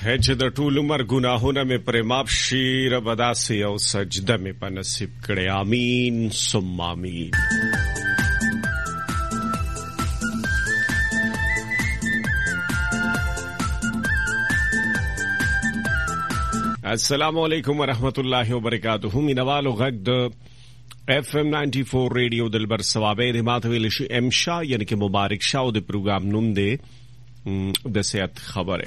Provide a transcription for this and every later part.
چې د ټول عمر ګناهونه مې پرې معاف شي، رب داسې یو سجده مې په نصیب کړې، آمین ثم آمین. السلام علیکم ورحمت الله وبرکاتہ. مینوالو غږ د FM 94 ریډیو دلبر ثوابه د ماته ویل شي ام شاه یعنی کې مبارک شاه د پروګرام نوم دی د صحت خبره.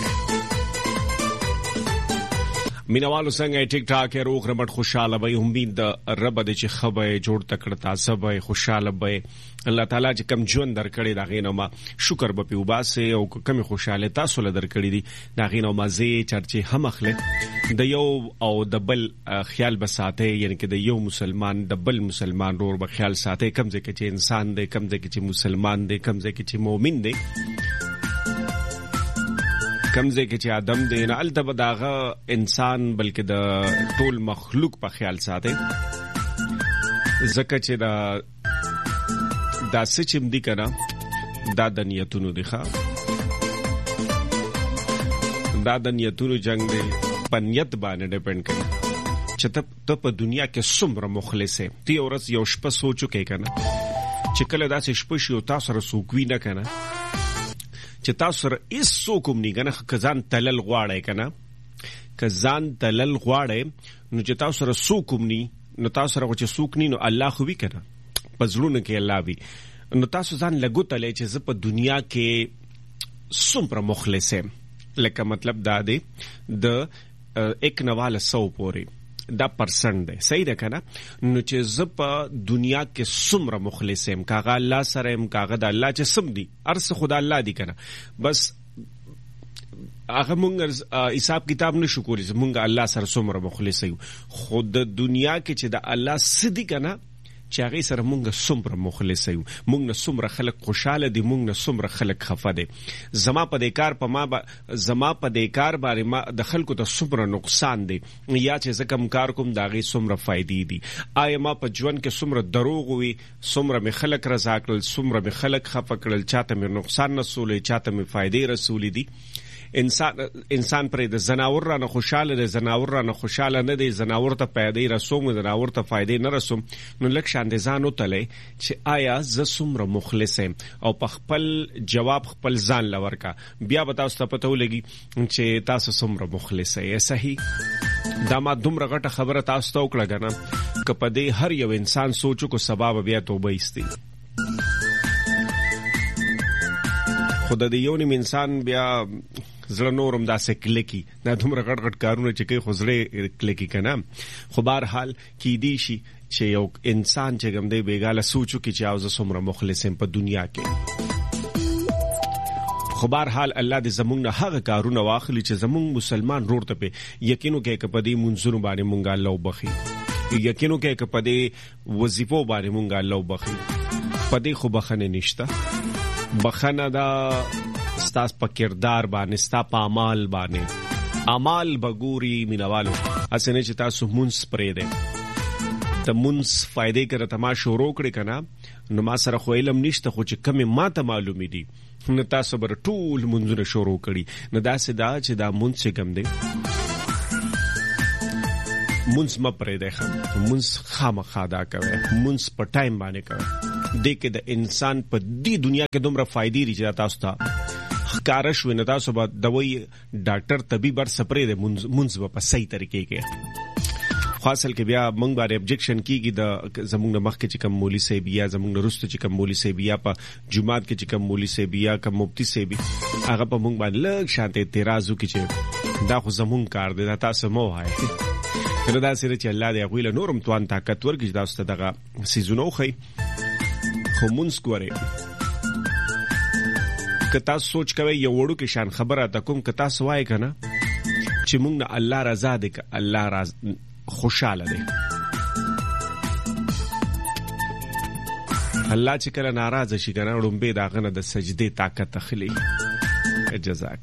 مینوالو څنګه ټیک ټاک روغ رمټ خوشاله وي، امید د رب د چې خبره جوړ تکړه تاسو به خوشاله وي. الله تعالی چې کم ژوند درکړي دا غینو ما شکر به پیوباسه او کم خوشاله تاسو له درکړي دي دا غینو مزه چرچه هم اخله د یو او د بل خیال بساته، یعنی کې د یو مسلمان د بل مسلمان رور به خیال ساته، کم ځکه چې انسان دی، کم ځکه چې مسلمان دی، کم ځکه چې مؤمن دی، کمزه کې چې آدم دی نه الته داغه انسان بلکې د ټول مخلوق په خیال ساته. زکه چې دا سچم دی کنه دا د نیتونو دی ښا، دا د نیتونو جنگ دی، په نیت باندې ډیپند کوي چې ته په دنیا کې څومره مخلص یې. تی اورس یو شپه سوچو کې کنه چې کله داسې شپه شي او تاسو سره سوکوي نه کنه چې تاسو سره هیڅ څوک نه کنه کزان تلل غواړي کنه، کزان تلل غواړي نو چې تاسو سره څوک نه نو تاسو سره چې څوک نه نو الله خو وی کنه پزړونه کې الله وی نو تاسو ځان لګوتلې چې زه په دنیا کې څومره مخلص یم. لکه مطلب دا دی د 1.9 پورې دا پرسنټ دی، صحیح ده کنه. نو چې زه په دنیا کې څومره مخلص یم، کاغه الله سره یم، کاغه د الله چې سم دی، ارس خدا الله دی کنه. بس هغه مونږ حساب کتاب نشو کولی مونږ الله سره څومره مخلص یو، خود د دنیا کې چې د الله سدي کنه چې هغه سره مونږ څومره مخلص یو، مونږ نه څومره خلک خوشاله دي، مونږ نه څومره خلک خفه دي. زما په دې کار باندې ما د خلکو ته څومره نقصان دي، یا چې زه کوم کار کوم دا غي څومره فائدې دي. آیا ما په ژوند کې څومره دروغ وي، څومره می خلک رضا کړل، څومره می خلک خفه کړل، چاته می نقصان رسولې، چاته می فائدې رسولې دي. انسان پر د زناور را نه خوشاله دی، زناور را نه خوشاله نه دی، زناور ته پیدا رسوم، زناور ته فائدې نه رسوم. نو لکه شان دي ځان وتلې چې آیا ز څومره مخلص یم او په خپل جواب خپل ځان لور کا بیا به تاسو ته پته ولګي چې تاسو څومره مخلص یې. صحیح دا ما دومره غټه خبره تاسو ته وکړه کنه که په دې هر یو انسان سوچو کو سبب بیا توبه ایستي. خدای دې یو نیم انسان بیا زړه نورم داسې کلکی دا دومره غټ غټ کارونه چې کوي خو زړه کلکی کنه. خو بهر حال کې دی شي چې یو انسان چې ګم دی بیګاله سوچو کې چې اوس څومره مخلص په دنیا کې. خو بهر حال الله دې زمونږ نه هغه کارونه واخلي چې زمونږ مسلمان رور ته په یقینو کې کپدې منځونو باندې مونږ الله وبخي، یقینو کې کپدې وظیفو باندې مونږ الله وبخي. پدې خو بخنه نشته، بخنه دا ستاس په کردار باندې، ستا په اعمال باندې. اعمال بګوري مینوالو اسنه چې تاسو مونږ پرې ده د مونږ فائدې کړه تما شروع کړی کنه نو ما سره خو علم نشته، خو چې کمه ما ته معلومې دي نو تاسو بر ټول مونږونه شروع کړی نو داسې دا چې دا مونږ څنګه دی مونږ ما پرې ده، مونږ خامخا دا کوي، مونږ په ټایم باندې کوي. دې کې د انسان په دې دنیا کې دومره فائدې لري چې تاسو ته کارش ویني، تاسو به دوی ډاکټر طبيب بر سپرې د منځ په صحیح طریقې کې. خاصل کې بیا موږ باندې ابجیکشن کیږي د زموږ مخ کې چې کوم مولوی صاحب یا زموږ رستو چې کوم مولوی صاحب یا په جمعات کې چې کوم مولوی صاحب یا کوم مفتی صاحب هغه په موږ باندې لږ شانته اعتراض وکړي چې دا خو زموږ کار دی، دا تاسو مو وایي. نو دا سره چې الله دې هغوی له نورم توان طاقت ورکړي تاسو ته دغه سیزونو خو مونږ کوره که تاسو سوچ کوئ یو وړو کې شان خبره تا کوم که تاسو وایي کنه چې مونږ نه الله رضا دی، که الله راز خوشاله دی. الله چې کله ناراض شي کنه وړومبه داغه نه د سجدي طاقت اخلي. جزاک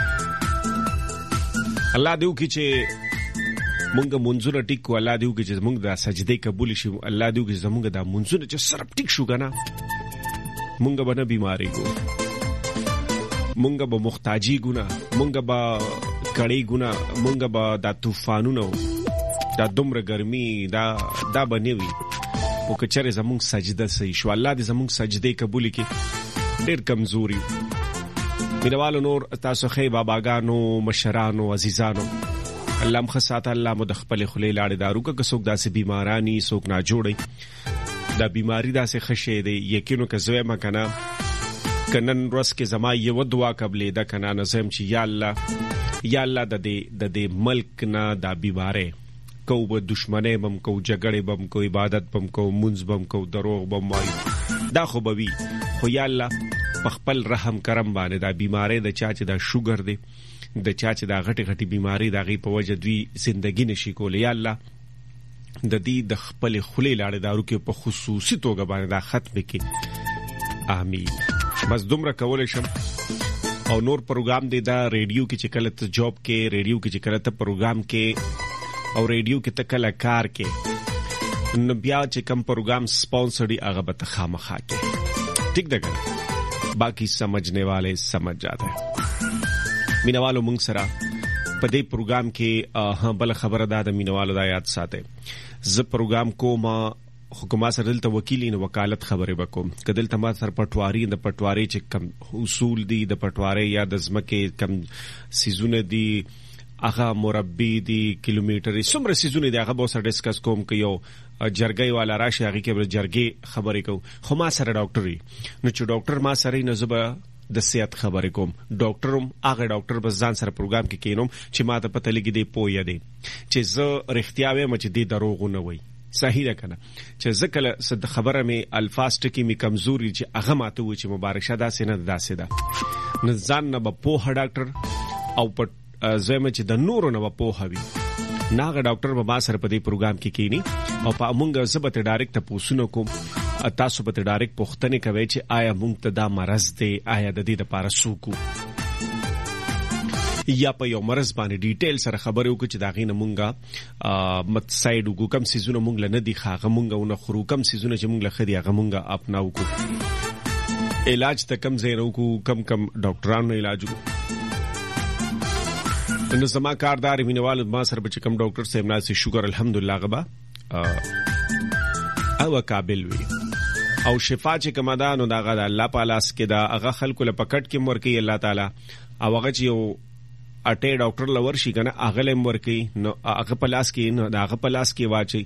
الله دیو کی چې مونږ منځونه ټیک کو، الله دیو کی چې مونږ د سجدي قبول شي، الله دیو کی چې مونږ د منځونه چې سره ټیک شو کنه مونږ به نه بیماری کو، مونږ به محتاجی ګنا، مونږ به کړي ګونه مونږ به د طوفانونو دا دومره ګرمي دا بنوي او کچره زمونږ سجده صحیح شو الله دې زمونږ سجده قبول کړي ډېر کمزوري مینوالو نور تاسو خې باباګانو مشرانو عزیزانو الله مخصات الله مو د خپل خلې لاړې دارو که څوک داسې بیمارانی څوک نه جوړي دا بیماری داسې خشه دی یقینو که زوی ما کنه کنن روز کې زما یو دعا قبلې دا کنه نظم چې یا الله د دې ملک نه دا بیماره کو به دشمنه بم کو جګړه بم کو عبادت بم کو منځ بم کو دروغ بم وای دا خو به وي خو یا الله په خپل رحم کرم باندې دا بیماره د چا چې دا شوګر دی د چا چې دا غټي بیماری دا غي په وجه دوی زندگی نشي کولای یا الله د دې د خپل خلې لاړې دارو کې په خصوصي توګه باندې دا ختم کړي امين بس دومره کولای شم او نور پروګرام دی دا ریډیو کې چې کله ته جاب کې ریډیو کې چې کله ته پروګرام کې او ریډیو کې ته کله کار کې نو بیا چې کم پروګرام سپانسرډي هغه به ته خامخا کې ٹھیک ده باقی سمجھنے والے سمجھ جاتے ہیں مینوالو مونږ سره په دې پروګرام کې بل خبره ده د مینوالو د یاد ساته ز پروګرام کوم حکومت سره دلته وکیلین وکالت خبره وکوم کدل ته ما سره پټواری د پټواری چې کم اصول دي د پټواری یا د زمکه کم سيزونه دي هغه مربي دي کیلومتر څومره سيزونه دي هغه به سره ډیسکس کوم کې یو جرګي والا راشي هغه کې جرګي خبرې کو خو ما سره ډاکټري نو چې ډاکټر ما سره نه زبا د صحت خبرې کوم ډاکټروم هغه ډاکټر بس ځان سره پروګرام کې کینوم چې ما ته پته لګي دی پوهه دی چې زه رښتیا وایم چې دی دروغ نه وای صحیح ده کنه چې ځکه صد خبره می الفاظ ټکی می کمزوري چې هغه ماته و چې مبارک شه داسې نه داسې ده نه ځان نه په پوهه ډاکټر او په زما چې د نورو نه په پوهه وي ناغه ډاکټر به ما سره په دې پروګرام کې کینی او په مونږ زبته ډایرکټ پوښتنه کوم تاسو به ډایرکټ پوښتنه کوي چې آیا مونږ ته دا مرز دی آیا د دې لپاره سوکو یا په یو مرز باندې ډیټیل سره خبرې وکړو چې دا غینه مونږه مت سایډ وګو کم سيزونه مونږ نه دي خاغه مونږه ونه خرو کم سيزونه چې مونږ له خدي هغه مونږه اپناو کو علاج ته کم زیرو کو کم ډاکټرانو علاج کو نو زما کاردار مینوال ما سره به کم ډاکټر صاحب ناسي شوګر الحمدلله غبا او قابل وي او شفا چې کمدانو دا غد الله پالاس کې دا هغه خلکو له پکټ کې مرکي الله تعالی او هغه چې یو اټه ډاکټر لور شي کنه هغه له مرکي نو هغه پلاس کې نو هغه پلاس کې واچي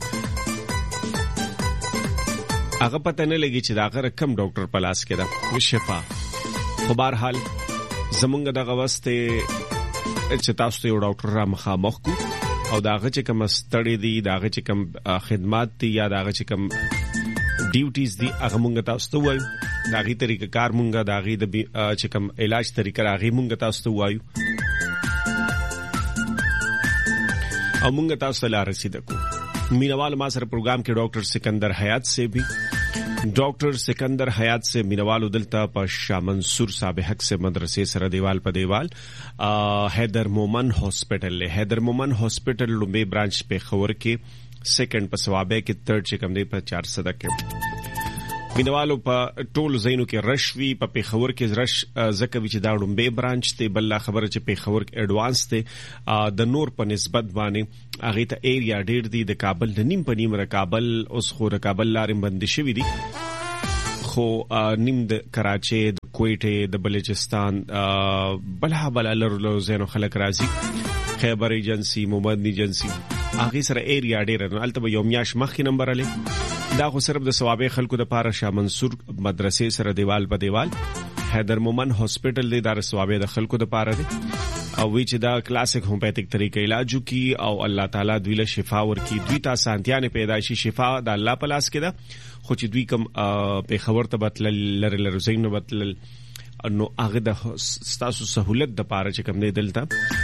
هغه پته نه لګي چې دا هغه کم ډاکټر پلاس کې دا شفا خو بهر حال زمونږ دغه واسطه چې تاسو ته یو ډاکټر را مخامخ کو او داغه چې کوم ستړي دي داغه چې کوم خدمات دي یا داغه چې کوم ډیوټیز دي هغه مونږ تاسو ته وایو داغه طریقه کار مونږه داغه د چې کوم علاج طریقه هغه مونږ تاسو ته وایو او مونږ تاسو ته لار رسید کو مینوال ما سره پروګرام کې ډاکټر سکندر حیات سے بھی ډاکټر سکندر حیات سے مینوالو دلتا په شاه منصور صاحب حق سے مدرسې سره دیوال په دیوال حیدر مومن هاسپټل له حیدر مومن هاسپټل لومبي برانچ په خور کې سیکنډ په ثوابه کې تھرد چې کوم دی په 400 کې مینوالو په ټول زینو کې رشوي په خور کې رش زکوي چې دا لومبي برانچ ته بل خبره چې په خور کې اډوانس ته د نور په نسبت باندې هغه ته ایریا ډیر دی د کابل د نیم په نیم کابل اوس خو د کابل لارې بند شوی دي خو نیم د کراچي د کویټه د بلوچستان بل لرلو زینو خلک راځي خیبر ایجنسی محمد ایجنسی هغه سره ایریا ډیر نه البته یو میاش مخکې نمبر علي دا خو صرف د ثوابه خلکو د پاره شاه منصور مدرسې سره دیوال په دیوال حیدر مومن هاسپټل د دار ثوابه د خلکو د پاره دی او وی چې دا کلاسیک هومیوپیتھک طریقې علاج کی او الله تعالی دوی له شفا ورکي دوی ته سانتیانه پیدایشي شفا د الله په لاس کې ده خو چې دوی کوم په خبر ته بتل لره زین بتل نو هغه د ستاسو سہولت د پاره چې کوم نه دلته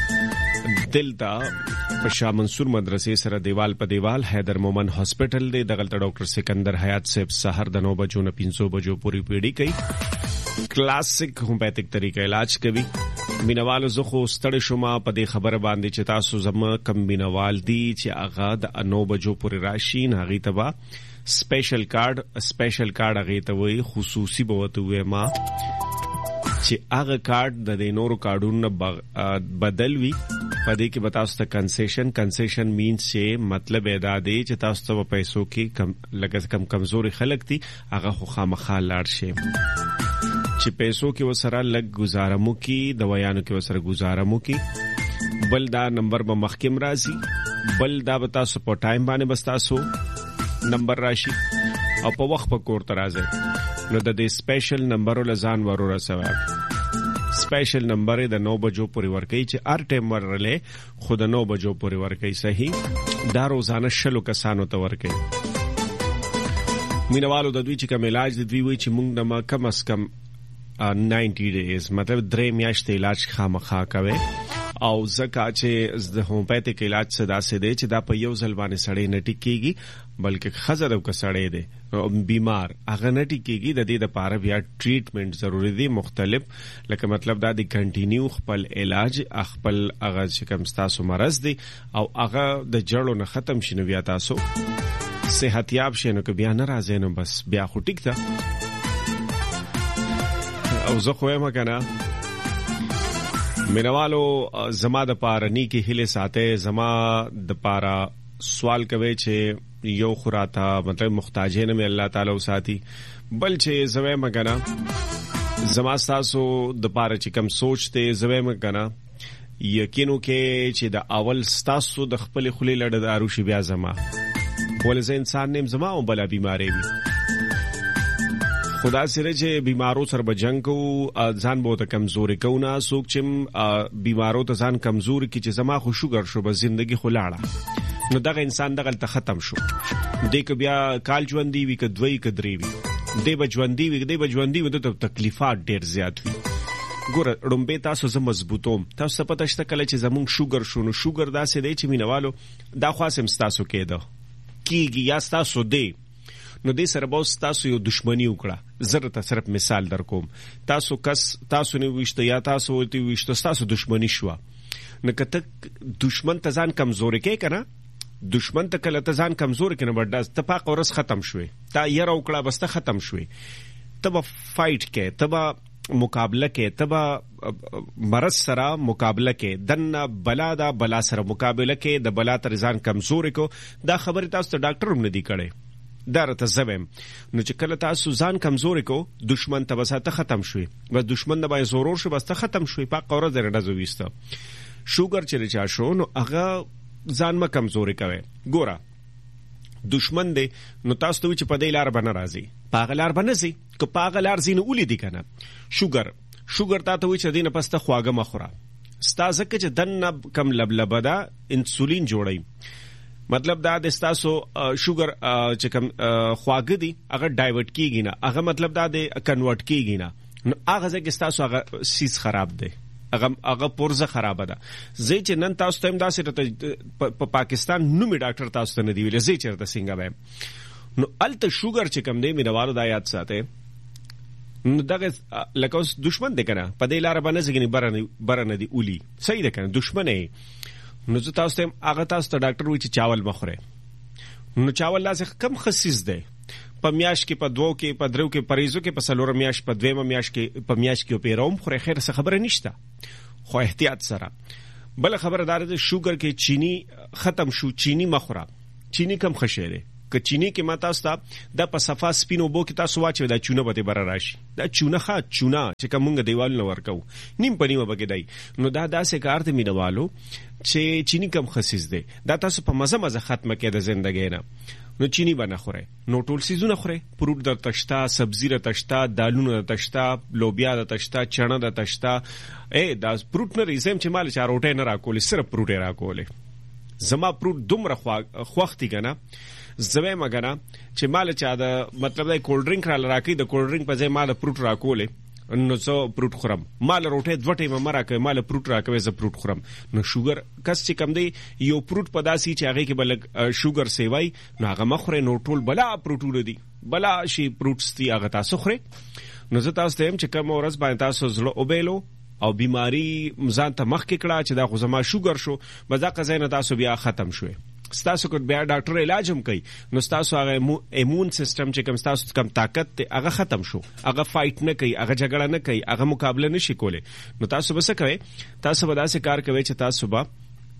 په شاه منصور مدرسې سره دیوال په دیوال حیدر مومن هاسپټل دی دغلته ډاکټر سکندر حیات صاحب سحر د 9 بجو نه 500 بجو پوری پیډي کوي کلاسیک هومیوپیتھک طریقې علاج کوي مینوالو زه خو ستړی شوم په دې خبره باندې چې تاسو زما کم مینوال دي چې هغه د 9 بجو پورې راشي هغه تبا سپیشل کارت هغه ته وي خصوصي بوته وي ما چې هغه کارت د نورو کارډونو بدل وي پدې کې بتاوس ته کنسیشن مینز چې مطلب ادا دی چې تاسو ته پیسو کې کم لګس کمزوري خلک دي هغه خو خامخا لاړ شي چې پیسو کې وسره لګ گزارمو کې دوايانو کې وسره گزارمو کې بل دا نمبر به مخکم راځي بل دا به تاسو په ټایم باندې بس تاسو نمبر راشي او په وخت په کور ته راځي نو د دې سپیشل نمبر ولزان ورور سره سپیشل نمبر د 9 بجو پورې ورکړي چې ار ټیم ورلې خود 9 بجو پورې ورکړي صحیح دا روزانه شلو کسانو ته ورکړي مینوالو د دوی چې کوم علاج د دوی وی چې موږ د کم اس کم 90 days مطلب 3 میاشتې علاج خامخا کوي او زکه چې د هومیوپیتیک علاج صدا سي دي چې دا په یو ځل باندې سړی نه ټیکيږي بلکې خزر او کسړی دي بیمار هغه نه ټیکيږي د دې لپاره بیا ټریټمنټ ضروری دي مختلف لکه مطلب دا د کنټینیو خپل علاج خپل هغه چې کوم تاسو مرز دي او هغه د جړو نه ختم شنو بیا تاسو صحتياب شنو که بیا نه راځي نو بس بیا خو ټیک ده او زه خو ما کنه مینوالو زما د پاره نیکی هله ساته زما د پاره سوال کوي چې یو خراته مطلب محتاجین مې الله تعالی وساتي بل چې زوی مګنا زما تاسو د پاره چې کم سوچته زوی مګنا یقینو کې چې د اول تاسو د خپل خلی لړ د اروشي بیا زما ولې انسان نیم زما او بلا بیماری وي خدا سره چې بیمارو سره بجنګ کو ځان بہت کمزوري کو نه سوک چې بیمارو ته ځان کمزوري کی چې زما خو شوګر شو به زندگی خو لاړه نو دغه انسان دغه ته ختم شو دې ک بیا کال ژوندۍ وی ک دوی ک درې وی دې بجوندۍ وی د تکلیفات ډیر زیات وی ګوره رومبه تاسو زه مضبوطوم تاسو پته شته کله چې زمونږ شوګر شونو شوګر داسې دی چې مینوالو دا خاصم تاسو کېده کیږي یا تاسو دی نو دې سره به تاسو یو دښمنی وکړه زره ته صرف مثال در کوم تاسو نه وښته یا تاسو ورته وښته تاسو دښمنی شو نو کته دښمن ته ځان کمزوري کې کنه دښمن ته کله ته ځان کمزوري کنه برداشت ته پاک اورس ختم شوي تا یې راوکړه بس ته ختم شوي تبه فایټ کې تبه مقابله کې تبه مرض سره مقابله کې دنه بلا سره مقابله کې د بلا تر ځان کمزوري کو دا خبره تاسو ته ډاکټر هم نه دی کړي درته زبم نو چې کله تاسو ځان کمزوري کو دشمن ته بساته ختم شوي بس دشمن نه به زورور شو بس ته ختم شوي پاک اورز درنه زويسته شوګر چې چا شو نو هغه ځان ما کمزوري کوي ګوره دشمن دی نو تاسو ته چې په دې لار باندې راځي پاغلار باندې سي که پاغلار زینه ولې دی کنه شوګر تاسو چې دینه پسته خواګه مخوره ستاسو چې دنه کم لبلبدا انسولین جوړي مطلب دا د تاسو شوګر چې کم خواګه دي هغه ډایورټ کیږي نه هغه مطلب دا د کنورټ کیږي نه نو هغه ځکه تاسو هغه سیس خراب دی هغه پرزه خراب ده زه چې نن تاسو ته امداسه په پاکستان نومي ډاکټر تاسو ته نه دی ویل زه چیرته څنګه وایم نو الته شوګر چې کم دی مینوالو د یاد ساته نو دغه لکه دشمن دی کنه په دې لار باندې ځګنی برنه دی اولی صحیح ده کنه دشمن یې نو زه تاسو ته هغه تاسو ته ډاکټر وی چې چاول مخوره نو چاول لاسه کم خصیص ده په میاش کې په دوو کې په درو کې پریزو کې په سلور میاش په دویمه میاش کې په میاش کې پیروم خو خیر څه خبره نشته خو احتیاط سره بل خبردار ده شوګر کې چینی ختم شو چینی مخوره چینی کم خشه که چینی کې ما تاسو ته د په صفا سپینو بو کې تاسو واچو دا چونه به بر راشي دا چونه چې کومه دیوال نه ورکو نیم پنیمه بګی دی نو دا داسې کار ته مینوالو چې چینی کم خصیص دی دا تاسو په مزه ختمه کې د ژوندۍ نه نو چینی باندې خوره نو ټول سيزونه خوره پروت د تشتا سبزی د تشتا دالونه د تشتا لوبیا د تشتا چڼه د تشتا دا پروت نه ریزم چې مال چا روټه نه راکولې صرف پروت راکولې زما پروت دومره خوختي کنه زوی مګنا چې مال چا د مطلب د کولډ ډرینک را لراکې د کولډ ډرینک په ځای مال پروت راکولې نو زه پروت خورم مال روټه دوټه ممره کوي مال پروت راکوي زه پروت خورم نو شوګر کس چې کم دی یو پروت پداسي چې هغه کې بل شوګر سیوای نو هغه مخره نو ټول بلا پروتونه دي بلا شي پروتستي هغه تاسو خوري نو زه تاسو ته چې کوم ورځ باندې تاسو زړه اوبېلو او بیماری ځان ته مخ کې کړه چې دا خو زما شوګر شو بځکه زینه تاسو بیا ختم شوه ستاسو کو بیا ډاکټر علاج هم کوي نو ستاسو هغه ایمون سیستم چې کوم ستاسو کم طاقت ته هغه ختم شو هغه فایټ نه کوي هغه جګړه نه کوي هغه مقابله نشي کوله نو تاسو بس کوي تاسو به داسې کار کوي چې تاسو به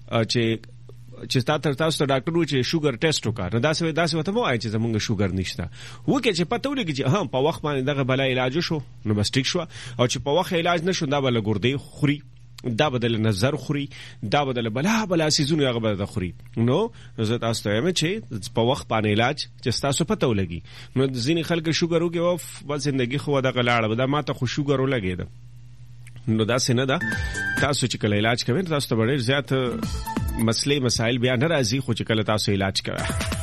چې تاسو ته ډاکټر و چې شوګر ټیسټ وکړ نو داسې وته وایي چې زمونږ شوګر نشته وکړي چې پته ولګي چې په وخت باندې دغه بلا علاج شو نو بس ټیک شو او چې په وخت علاج نشو دا بل ګردې خوري دا بدل نظر خوري دا بدل بلا سيزونه هغه بدل خوري نو زه تاسو ته وایم چې په وخت باندې علاج چې تاسو پته ولګي نو ځینې خلک شوګر وکي او بس زندگی خو دا غلاړه دا ماته خو شوګر ولګي دا نو دا څنګه دا تاسو چې کله علاج کوئ تاسو ته ډېر زیات مسلې مسائل بیا نه راځي خو چې کله تاسو علاج کوئ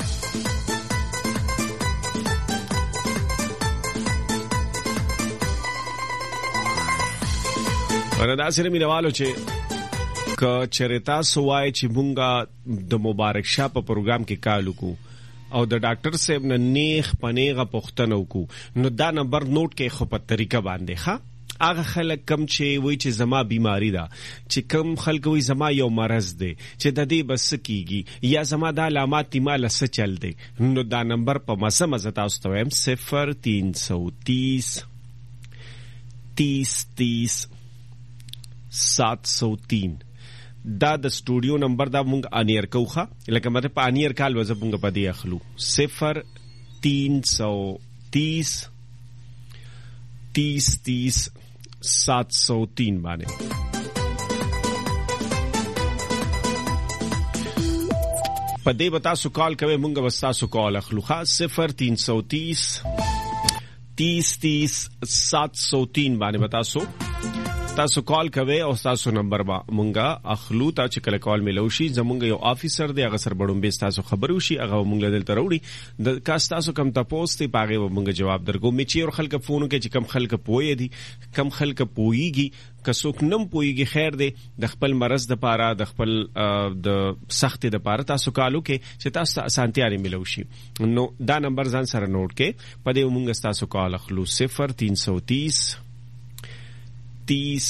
وردا سره مینوالو چې چرتا سوای چې مونږه د مبارک شاه په پروګرام کې کالو کو او د ډاکټر صاحب نه نیخ پنیغه پختنو کو نو دا نمبر نوٹ کې خو په طریقه باندې ښه هغه خلک کم چې وای چې زما بیماری ده چې کم خلک وای زما یو مرض دی چې د دې بس کیږي یا زما د علامات مال څه چل دی نو دا نمبر په مزه تاسو ته وایم 0330 30 703 دا د سټوډیو نمبر دا مونږ انیر کوخه لکه مته په انیر کال وځه مونږ په دې اخلو 0330 703 باندې په دې وتا سو کال کوي مونږ وستا سو کال اخلو خاص 0330 30 703 باندې وتا سو تاسو کال کوي او تاسو نمبر با مونږه اخلو تا چې کله کال ملوشي زمونږ یو افیسر دی هغه سر بډوم به تاسو خبرو شي هغه مونږ له دلته وروړي د کاس تاسو کم تاسو ته پاغه مونږ جواب درکو می چې اور خلک فون کوي چې کم خلک پوي دي کم خلک پويږي کڅوک نم پويږي خیر دی د خپل مرز د پاره د خپل د سخت د پاره تاسو کالو کې چې تاسو ته اسانتیا لري ملوشي نو دا نمبر ځان سره نوٹ کې پدې مونږ تاسو کال اخلو 0330 30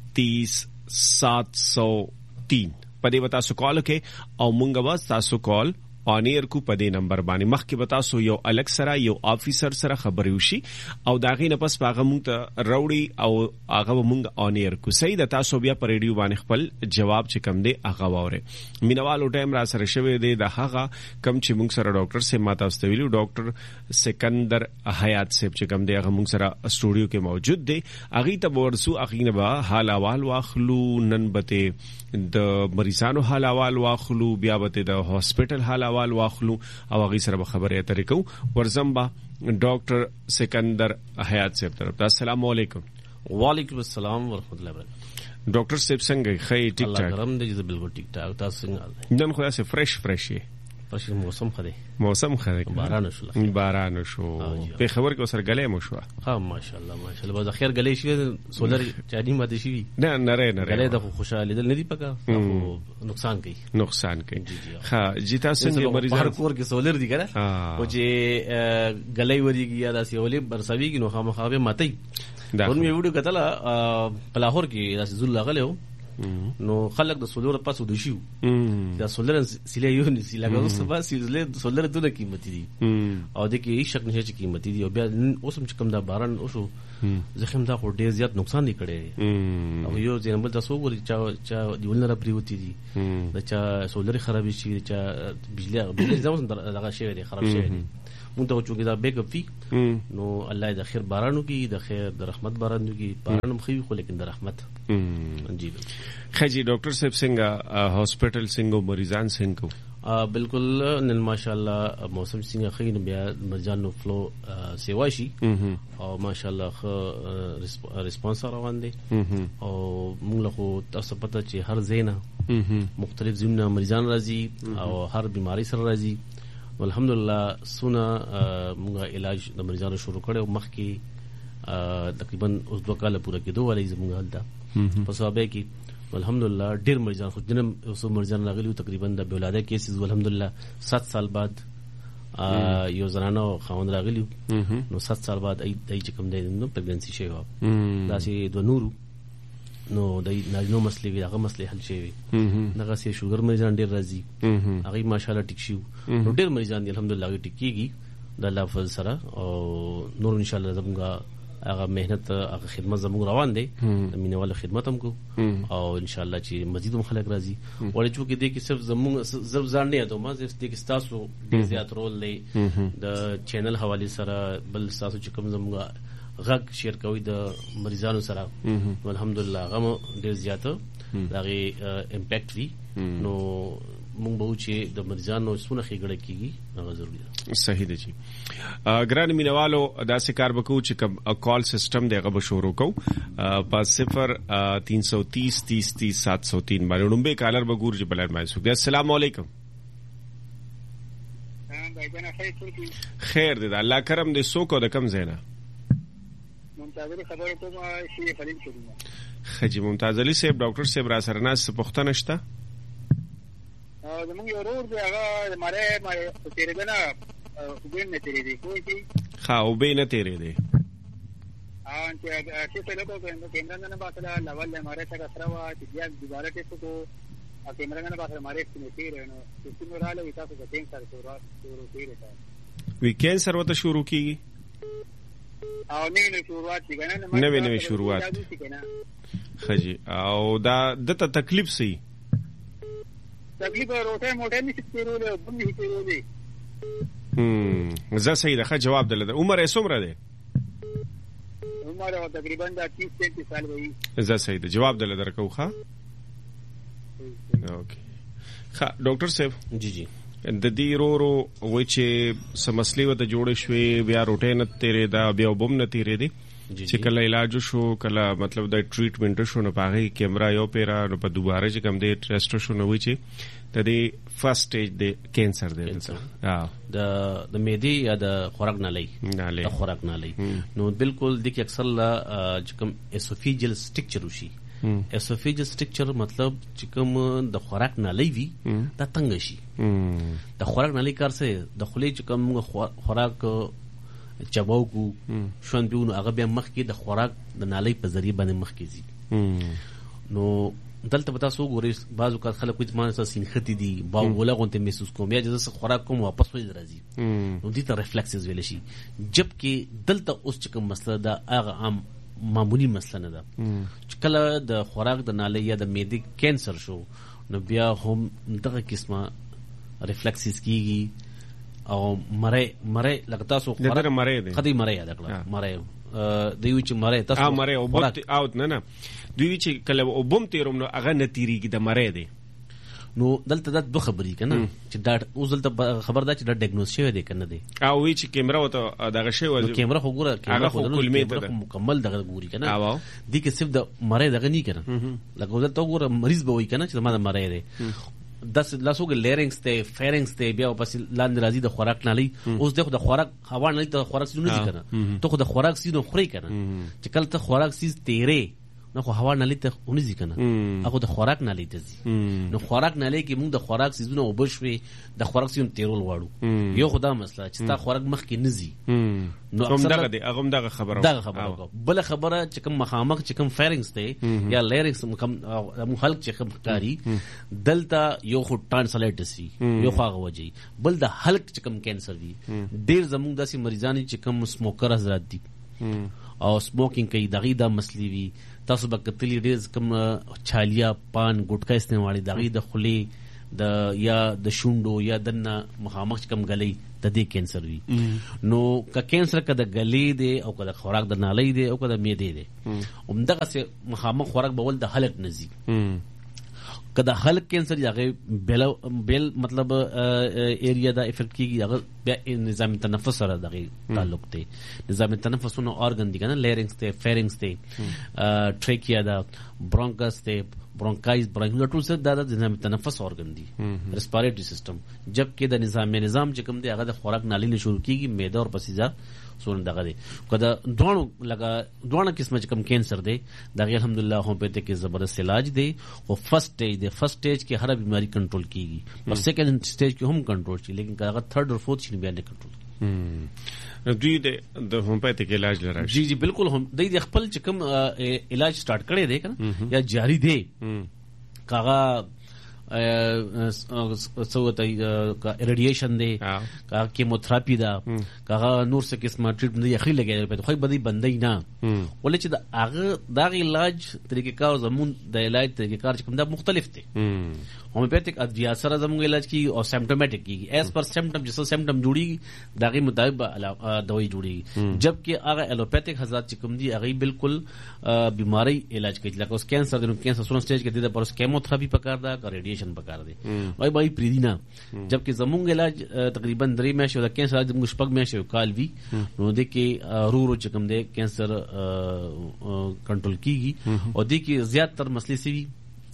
703 پدې وتا سو کال کې او مونږ واس تاسو کال آن ایر کو پدې نمبر باندې مخکې وتا سو یو الګ سره یو افیسر سره خبرې وشي او داغې نه پس هغه مونږ ته راوړي او هغه مونږ آن ایر کو صحیح د تاسو بیا پر ریډیو باندې خپل جواب چې کم دی هغه واره مینوالو ټایم را سره شوی دی د هغه کم چې مونږ سره ډاکټر سه ماته واستویلو ډاکټر سکندر حیات صاحب چې کم دی هغه مونږ سره سټوډیو کې موجود دی هغه ته ورسو هغه نه به حال احوال واخلو نن بته د مریضانو حال احوال واخلو بیا بته د هاسپټل حال احوال واخلو او هغه سره خبرې اترې کو ورزم با ډاکټر سکندر حیات صاحب طرف ته السلام علیکم وعلیکم السلام ورحمۃ اللہ وبرکاتہ ډاکټر صاحب څنګه خیر ټیک ټاک الله کرم دې بالکل ټیک ټاک تاسو څنګه نن خو تاسو فرش یې پښې موسم خره باران شو په خبر کې سر غلې مو شو ها ماشاءالله به خیر غلې شي سولر چادي ماده شي نه نره غلې د خوشاله دل نه دی پکا نقصان کوي ها جیتا څنګه مریض هر کور کې سولر دی کنه او چې غلې وريږي یا داسې ولې برسوي کې نو خامخابه ماتي دا ورمه ویډیو کتله په لاهور کې داسې زول غلې نو خلق د سولر پاسو د شیو دا سولر سیله یو نسی لګا اوس په سولر دونه قیمتي دي او د کې هیڅ شک نشي چې قیمتي دي او بیا اوس هم چې کم دا باران اوسو زخم دا خو ډیر زیات نقصان دی کړي او یو ځینبل تاسو وري چا دیولنه را پریوتی دي دا چا سولر خراب شي چا بجلی زموږ دغه شی دی خراب شي مونږ ته چې دا بیک اپ وی نو الله د خیر بارانو کې د خیر د رحمت بارانو کې بارانو خو خو لیکن د رحمت جی خجی ډاکټر صاحب څنګه هاسپټل څنګه مریضان څنګه بالکل نن ماشاءالله موسم څنګه خین بیا مریضانو فلو سیوا شي او ماشاءالله ریسپانس روان دي او موږ له تاسو پته چې هر زینا مختلف زمینه مریضان راځي او هر بیماری سره راځي الحمدلله سونه موږ علاج د مریضانو شروع کړو مخکې تقریبا اوس 2 کال پوره کېدو ولې زموږ حالت په صحابه کې الحمدلله ډېر مریضان خو جنم اوس مریضان راغلي تقریبا د بولاده کیسز الحمدلله 7 سال بعد یو زنانه خاوند راغلی نو 7 سال بعد ای چې کوم دی نو پرګنسي شوی و داسې د نورو نو د ناجنو مسلې وی هغه مسلې حل شوی دغه سي شوګر مریضان ډېر راځي هغه ماشاءالله ټیک شو نو ډېر مریضان دي الحمدلله ټیک کیږي د الله فضل سره او نور ان شاء الله زموږ هغه مهنت هغه خدمت زموږ روان دی مینوال خدمت هم کو او ان شاء الله چې مزید هم خلک راځي ولې چې دې کې صرف زموږ ځان نه یادو ما صرف دې کې تاسو زیات رول دی د چینل حواله سره بل تاسو چې کوم زموږ غږ شیر کوي د مریضانو سره الحمدلله هغه ډیر زیاته دغه امپیکټ وی نو مونږ به چې د مریضانو سونه خېګړه کیږي هغه ضروري ده. صحیح ده جی. ګران مینوالو داسې کار وکړو چې کوم کال سیستم دی هغه به شروع کوو په 0330 30 30 703 باندې نومبه کالر به ګور چې بلای مایسو. السلام علیکم. خیر دی الله کرم دې سو کو د کم زینا ممتاز علي خبره کوم شي خلیل کړم. خجی ممتاز علي صاحب ډاکټر صاحب را سره ناس پښتنه شته زموږ یو ورور دی هغه ماره تیرې ده نه وبین نه تیرې دی کوی کی ها وبین نه تیرې دی ان چې څه له کوم کیمرا نه باسه لول ماره څنګه سره وا چې بیا دوباره ټیسټ کو کیمرا نه باسه ماره کې تیرې نو چې نو رااله وي تاسو د کینسر شروع تیرې وی کینسر وته شروع کیږي او نه شروعات څنګه نه شروعات خجی او دا دته تکلیف سي تکلیف روټه موټه نشي کېرول بم نشي کېرول. زه صحیح ده جواب دلته عمر یې څومره ده؟ عمر تقریبا 30 سال وي. زه صحیح ده جواب دلته درکو ښا. اوکې ښا ډاکټر صاحب جی جی د دې رورو و چې سمسلې وته جوړ شوې بیا روټه نه تیرې دا بیا وبم نه تیرې دي چې کله علاج شو کله مطلب د ټریټمنټ شو نه پاغي کیمرا یو پیرا نو په دوباره چې کوم دی ټیسټ شو نو وی چې د دې فرست سټیج دی کینسر دی د معدې یا د خوراک نالۍ د خوراک نالۍ نو بالکل د کې اکثر چې کوم اسوفیجل سټرکچر وشي اسوفیجل سټرکچر مطلب چې کوم د خوراک نالۍ وي دا تنګ شي د خوراک نالۍ کار څه د خولې چې کوم خوراک چباو کو شون بیونو هغه بیا مخ کې د خوراک د نالۍ په ذریعہ باندې مخ کې زی نو دلته پتا سو ګوري بعضو کار خلک کوم ځمان سره سینختی دي باو ولا غونته محسوس کوم بیا چې خوراک کوم واپس وځي راځي نو دې ته ریفلیکسز ویل شي جبکې دلته اوس چې کوم مسله دا هغه عام معمولی مسله نه ده چې کله د خوراک د نالۍ یا د معدې کینسر شو نو بیا هم دغه قسمه ریفلیکسز کیږي او مره لګتا سو خوراک مره دي خدي مره یاد کړه مره دوی چې مره تاسو مره او بوت اوت نه دوی چې کله وبم تیروم نو هغه نتیریږي د مره دي نو دلته د دوه خبرې کنه چې دا اوس دلته خبر دا چې دا ډایګنوز شوی دی کنه دی او وی چې کیمرا وته دغه شی وځي کیمرا خو ګوره کیمرا مکمل دغه ګوري کنه دي کې صرف د مره دغه نه کنه لکه دلته ګوره مریض به وای کنه چې ما د مره دی داس لاسوګ لیرنګس ته فیرنګس ته بیا پس لاندې راځي د خوراک نالۍ اوس دغه د خوراک هوا نالۍ ته خوراک سونه دي کنه ته خو د خوراک سینو خوري کنه چې کله ته خوراک سیز تیرې نو خو هوا نالۍ ته ونی ځي کنه هغه د خوراک نالۍ ته ځي نو خوراک نالۍ کې موږ د خوراک سیزونه وبښوي د خوراک سیزونه تیرول واړو یو خدا مسله چې تا خوراک مخ کې نزي نو اکثر دغه خبره بل خبره چې کوم مخامخ چې کوم فیرنګس ته یا لیرنګس کوم خلق چې کوم کاری دلته یو خو ټرانسلیټ سي یو خو هغه وجي بل د حلق چې کوم کینسر دي ډیر زموږ داسې مریضان چې کوم سموکر حضرات دي او سموکینګ کوي دغه د مسلې وي تاسو به کتلی ډیر کوم چالیا پان ګټکا استعمالي دغه د خولې د یا د شونډو یا دنه مخامخ کم غلې د دې کینسر وي نو که کینسر کده غلې دی او کده خوراک د نالۍ دی او کده معدې دی همدغه سه مخامخ خوراک بول د حلق نزي کده حلق کینسر هغه بیل مطلب ایریا دا افیکټ کیږي هغه بیا نظام تنفس سره دغه تعلق دی نظام تنفسونو ارګن دي کنه لیرنګس ته فیرنګس ته ټریکیا دا برونکس ته برونکایز برونکول ټول سره دا د نظام تنفس ارګن دي ریسپیریټری سیستم جبکې د نظام چې کوم دی هغه د خوراک نالۍ نه شروع کیږي معده او پسیزه سون دغه دی کله دوه قسمه چې کوم کینسر دی دغه الحمدلله هم په دې کې زبردست علاج دی او فرست سټیج کې هر بیماری کنټرول کیږي پر سیکنډ سټیج کې هم کنټرول شي لیکن هغه تھرد او فورث شي بیا نه کنټرول دوی د هومیوپیتیک علاج لري جی جی بالکل هم د خپل چې کوم علاج سٹارټ کړي دی کنه یا جاری دی کاغه سوته ریډیشن دی کا کیموتراپي دا کا نور څه قسمه ټریټمنټ دی خې لګي په خو بدی بندي نه ولې چې دا علاج طریقې کار زمون د علاج طریقې کار کوم دا مختلف دي होम्योपैथिक ادویات سره زموږ علاج کی او سیمپټومیټک کی ایز پر سیمپټم جسه سیمپټم جوړي دغه مطابق دوائی جوړي جبکې هغه الوپیتھک حضرات چې کوم دي هغه بالکل بیماری علاج کوي لکه اوس کینسر د کینسر سونه سټیج کې د پر کیموتراپي پکار دا ریډیشن پکار دی وای پریدینا جبکې زموږ علاج تقریبا 3 میاشتې د کینسر د مشپک میاشتې کال وی نو د کې رو چې کوم دی کینسر کنټرول کیږي او د کې زیات تر مسلې سي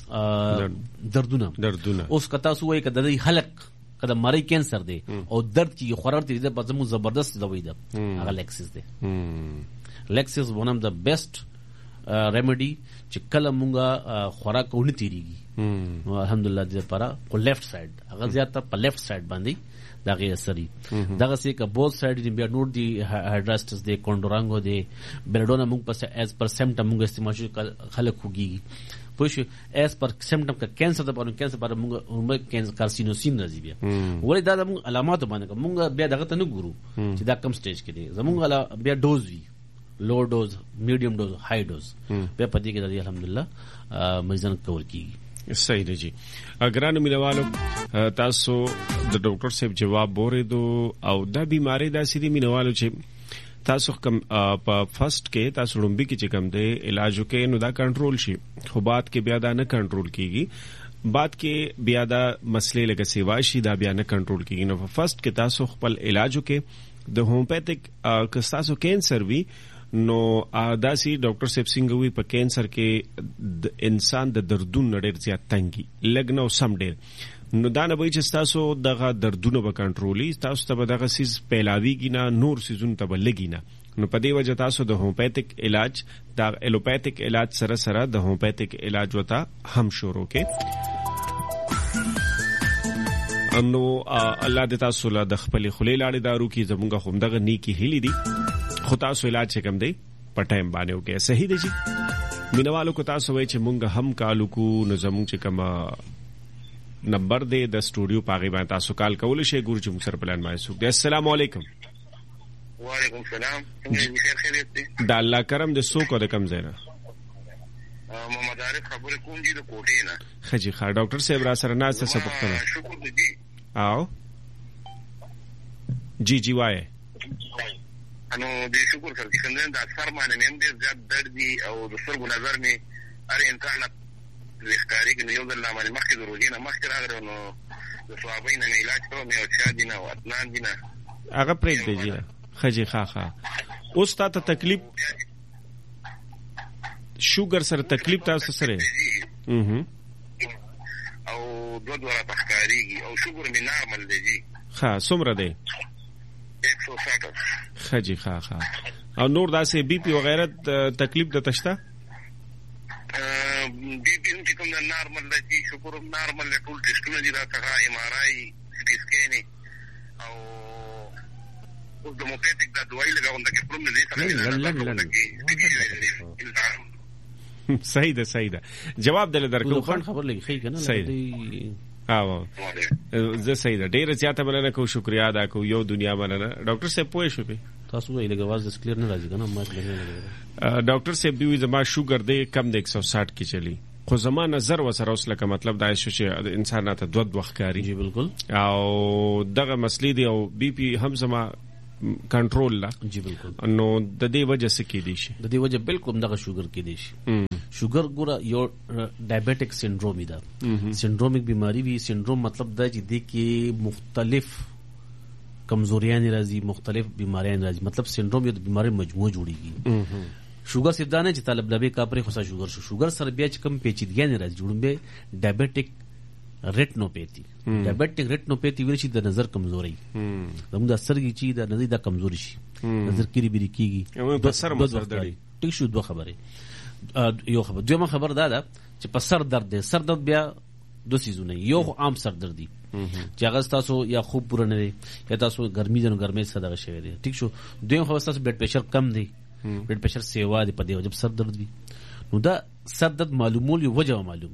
دردونه اوس کتا سوې کده د حلق کده مری کینسر دی او درد کی خورر دی د بزمو زبردست دوائی ده هغه لیکسس دی لیکسس ون اف د بیسٹ ریمیډي چې کله مونږه خوراک ونه تیریږي الحمدلله دې لپاره په لیفت سایډ هغه زیات په لیفت سایډ باندې دغه اثرې دغه سې ک بوث سایډ دی بیا نور دی هایډراستس دی کونډورانګو دی بلډونا مونږ په ایز پر سیمپټم مونږ استعمال شو خلک خوږي پوه ایز پر سیمپټم کا کینسر د پاره کینسر پر مونږ کینسر کارسینوسین راځي بیا ولې دا مونږ علامات باندې مونږ بیا دغه ته نه ګورو چې دا کم سټیج کې دی زمونږ بیا ډوز وی لو ډوز میډیم ډوز های ډوز بیا پدې کې د الحمدلله مریضان کور کیږي صحیح دی جی اگرانو مینوالو تاسو د ډاکټر صاحب جواب بوریدو او دا بیماری دا سړي مینوالو چې تاسو کوم په فرست کې تاسو لومبي کې چې کوم دی علاج وکې نو دا کنټرول شي خو بعد کې بیا دا نه کنټرول کیږي بعد کې بیا دا مسلې لکه سیوا شي دا بیا نه کنټرول کیږي نو په فرست کې تاسو خپل علاج وکې د هومپیتھک که تاسو کینسر وی نو داسي ډاکټر صاحب څنګه وی په کینسر کې انسان د دردونو ډېر زیات تنګي لګنو سم ډېر نو دا نه وای چې تاسو دغه دردونه به کنټرولي تاسو ته دغه سیز پیلاویږي نه نور سیزونه ته لګي نه نو په دې وجه تاسو د هومپیتھک علاج د الوپیتھک علاج سره سره د هومپیتھک علاج وتا هم شروع کې نو الله دې تاسو له د خپل خلې لاړې دارو کې زمونږه هم دغه نیکی هلي دي خو تاسو علاج کم دی په ټایم باندې وکړئ صحیح دی جی مینوالو کو تاسو وای چې مونږ هم کالو کو نو زمونږ چې کوم نمبر دی د سټوډیو پاغي باندې تاسو کال کول شي ګور چې موږ سره پلان ما سو دی السلام علیکم وعلیکم السلام څنګه خیریت دی د الله کرم د سو کو د کم زینا محمد عارف خبره کوم دي د کوټې نه خجی خا ډاکټر صاحب را سره نه څه پوښتنه شکر دی او جی وای انو دې شکر سره چې څنګه د اثر باندې مې ډېر زیات درد دي او د سترګو نظر مې هر انسان لښکاري کې یو ځل باندې مخکې د روزي نه مخکې راغلی نو د صحابین نه علاج کوم یو چا دي نه او اتنان دي نه هغه پرېږ دی جی خجی خا اوس تا ته تکلیف شوګر سره تکلیف تاسو سره او دوه تخکاریږي او شوګر مې نارمل دی جی ها څومره دی 160 خجی خا او نور داسې بی پی وغیرہ تکلیف د تشتا بی پی هم چې کوم نارمل دی شکر نارمل ټول ټیسټونه دي راته ایم آر آی سټي سکین او د موپیټک د دوايي لګاوم د کوم نه دي صحیح ده جواب دل درکو خبر لګي خی کنه صحیح زه صحیح ده ډیره زیاته مننه کو شکریا ادا کو یو دنیا مننه ډاکټر صاحب پوه شو به تاسو ویل غواز د کلیر نه راځي کنه ما ډاکټر صاحب دی زما شوګر دی کم د 160 کې چلی خو زما نظر وسره اوس لکه مطلب دا شو چې انسانات دوه وختاري جی بالکل او دغه مسلې دی او بی پی هم زما کنټرول لا جی بالکل نو د دې وجه څه کې دي شي د دې وجه بالکل دغه شوګر کې دي شي شوګر ګوره یو ډایابټک سنډروم ده سنډرومک بیماری وی سنډروم مطلب دا چې د کې مختلف کمزوریاں راځي مختلف بیماریاں راځي مطلب سنډروم یو د بیماری مجموعه جوړیږي شوګر سیدانه چې طالب لبه کاپره خو شوګر سره بیا چې کم پیچیدګیاں راځي جوړمبه ډایابټک ریټنوپیتي ډایابټک ریټنوپیتي ویل شي د نظر کمزوري زموږ د سترګې چې د نظر د کمزوري شي نظر کېری بری کیږي په سر مزر دی ټیک شو دوه خبره یو خبر دویمه خبر دا ده چې په سر درد دی سر درد بیا دو سيزونه یو عام سر درد دی چې هغه تاسو یا خوب پوره نه دی یا تاسو ګرمي جنو ګرمي صدقه شوی دی ټیک شو دویم خو تاسو بلډ پريشر کم دی بلډ پريشر سیوا دی په دې وجه سر درد وي نو دا سر درد معلومول یو وجه معلومه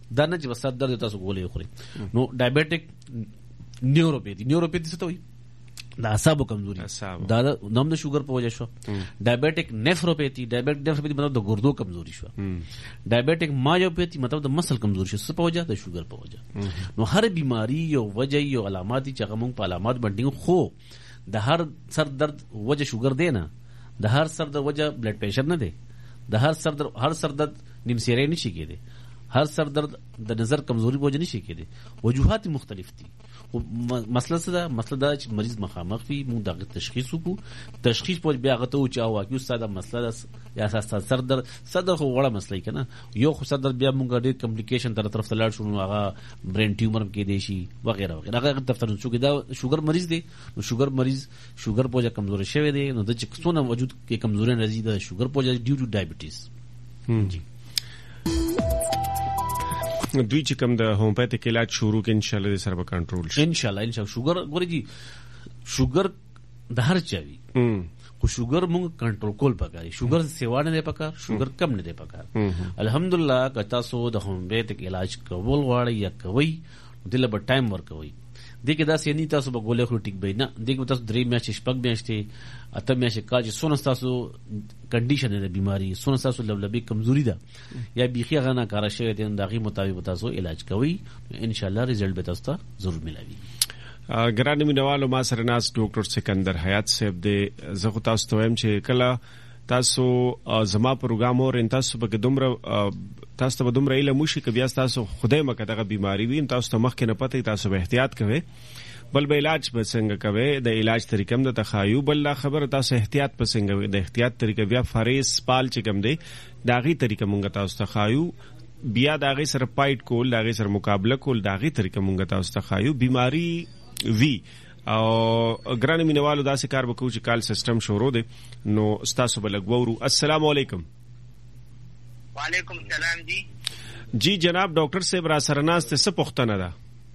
دا نه چې سر درد تاسو ګولې خوري. نو ډایبټیک نیوروپیتي څه ته وایي؟ د اعصابو کمزوري. دا نام د شوګر په وجه شو. ډایبټیک نیفروپیتي مطلب د ګردو کمزوري شو. ډایبټیک مایوپیتي مطلب د مسل کمزوري شو. څه په وجه؟ د شوګر په وجه. نو هر بیماری یو وجه یو علامات چې هغه موږ په علامات باندې خو د هر سر درد وجه شوګر دی نه، د هر سر درد وجه بلډ پریشر نه دی، د هر سر درد نیمسیری نشي کېدی، هر سر درد د نظر کمزوري په وجه نشي کېدی. وجوهات مختلف دي. مسله څه ده؟ مسله دا چې مریض مخامخ وي، موږ دغه تشخیص وکړو. تشخیص په بیا غته او چې او واقعي ساده مسله ده یا اساس سر درد خو وړه مسله کنه. یو خو سر درد بیا موږ ډېر کمپلیکیشن تر طرف ته لاړ شو، هغه برین ټیومر کې دی شي وغیرہ وغیرہ. هغه دفتر شو کې دا شوګر مریض دی. نو شوګر مریض شوګر په وجه کمزوري شوی دی. نو د چې څونه وجود کې کمزوري راځي د شوګر په وجه ډیو ټو ډایبټیز. جی دوی چې کوم د هومیوپیتیک علاج شروع کې ان شاء الله د سر به کنټرول شي. ان شاء الله شوګر ګوري جی شوګر د هر چا وي، خو شوګر موږ کنټرول کول پکاري. شوګر سیوا نه دی پکار، شوګر کم نه دی پکار. الحمدلله که تاسو د هومیوپیتیک علاج کول غواړئ یا کوي دله به ټایم ورکوي. دې کې داسې نه تاسو به ګولې خو ټیک به نه، دې کې تاسو 3 میاشتې شپږ میاشتې اته میاشتې کال چې سونه تاسو کنډیشن د بیماری سونه تاسو لولبي کمزوري ده یا بیخي غنا کار شوی دی، دغه مطابق تاسو علاج کوي. ان شاء الله رزلټ به تاسو ته ضرور ملوي. ګران مینوالو، ما سره ناس ډاکټر سکندر حیات صاحب دی. زه خو تاسو ته وایم چې کله تاسو زما پروګرام اور تاسو به دومره علم وشي که بیا تاسو خدای مکه دغه بیماری وي تاسو ته مخکې نه پته، تاسو به احتیاط کوئ. بل به علاج به څنګه کوئ، د علاج طریقه هم د تخایو. بل لا خبر تاسو احتیاط په څنګه وي، د احتیاط طریقه بیا فریس پال چې کوم دی داغي طریقه مونږ تاسو تخایو. بیا داغي سره پایټ کول، داغي سره مقابله کول، داغي طریقه مونږ تاسو تخایو. بیماری وی او ګران مینوالو داسې کار وکړو چې کال سیستم شروع دی. نو تاسو به لګورو. السلام علیکم. وعلیکم السلام. جی جناب ډاکټر صاحب را سره ناست څه پوښتنه ده؟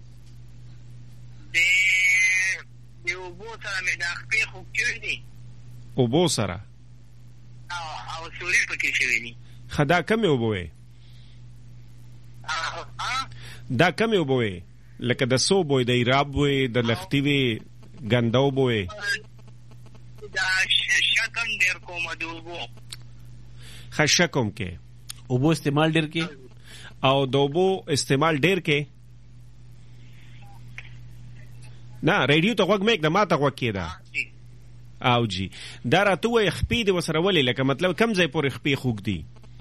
یو بو سره مې د خپې خوب کړی دی. اوبو سره او سوري پکې شوی دی. خدا کمې اوبه وې؟ دا کمې اوبه وې؟ لکه د سو بوی، د ایراب وې، د لختي وې، ګنده اوبه وې؟ دا شکم ډېر کومه د اوبو. ښه شکم کې اوبو استعمال ډېر کې او د اوبو استعمال ډېر کې نه. ریډیو ته غوږ مې کړه، ما ته غوږ کېده. او جی دا راته وایي خپې دې ورسره ولې، لکه مطلب کم ځای پورې خپې خوږ دي؟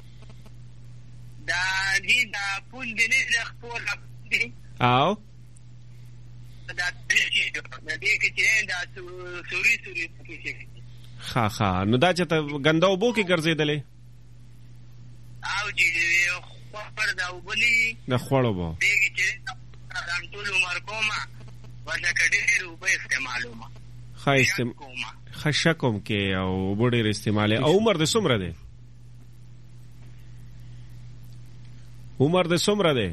دا دې دا پول دې نه د خپور دي او دا دې کې چې دا سوري پکې شي. ښه نو دا چې ته ګنده اوبو کې ګرځېدلې؟ او جی خپر دا وبلی د خوړو به دې کې چې دا ټول عمر کومه ورته کډېر اوبه استعمالومه. ښه شکم کې او اوبه ډېر استعمالې. او عمر دې څومره دی؟ عمر دې څومره دی؟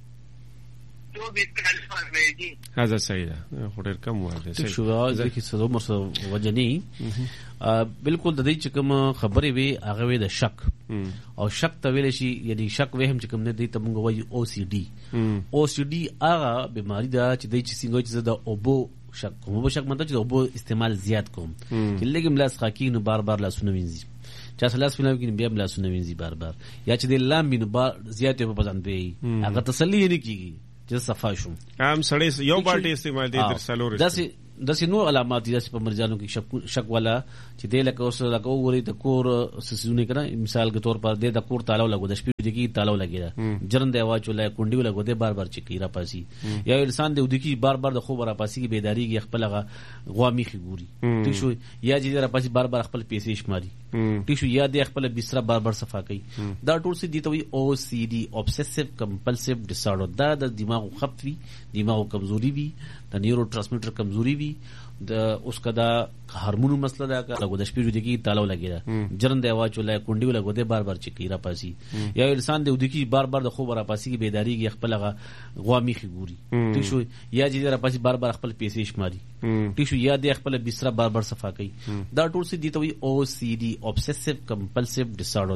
24 کال دی. هذا صحیح ده، خو ډېر کم عمر دی. شو ځکه چې عمر سره وجه نه بالکل د دې چې کوم خبرې وي هغه وي د شک او شک ته ویل شي، یعنی شک وهم چې کوم نه دی ته موږ وایو او سی ډي. او سی ډي هغه بیماری ده چې د څنګه چې د اوبو شک کوم. اوبو شک مطلب چې اوبو استعمال زیات کوم، چې لګم لاس خاکی نو بار بار لاسونه وینځي، چا سلاس وینځي کې بیا لاسونه وینځي بار بار، یا چې د لامبینو بار زیات په پزان دی هغه تسلی نه کیږي چې صفا شوم. عام سړی یو بالټي استعمال دي تر سالور داسې نو علامات دي په مریضانو کې شک والا چې دی لکه اوس لکه وګورئ د کور سسونه کړه مثال کے طور پر د کور تالاو لګو د شپې د کی تالاو لګیدا جرن دی आवाज ولای کونډي لګو د بار بار چکی را پاسي یا انسان د ودکی بار بار د خوب را پاسي کی بیداری کی خپل غوامی خګوري ټیک شو یا چې را پاسي بار بار خپل پیسې شماري ټیک شو یا د خپل بستر بار بار صفا کوي. دا ټول څه دي ته وي او سی ډي اوبسیسیو کمپلسیو ډیس آرډر. دا د دماغ خفت وي، دماغ کمزوري وي، د نیورو ټرانسمیټر کمزوري وي، د اوس کدا هارمونو مسله دا لګو د شپې د کی تالاو لګیدا جرن دی आवाज ولای کونډي لګو د بار بار چکی را پاسي یا انسان د ودکی بار بار د خوب را پاسي کی بیداری کی خپل غوامی خګوري ټیک شو یا چې را پاسي بار بار خپل پیسې شماري ټیک شو یا د خپل بستر بار بار صفا کوي. دا ټول څه دي ته وي او سی ډي اوبسیسیو کمپلسیو ډیس آرډر.